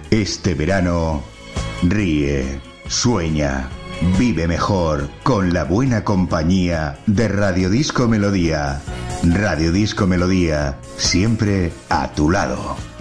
Este verano, ríe, sueña, vive mejor con la buena compañía de Radio Disco Melodía. Radio Disco Melodía, siempre a tu lado.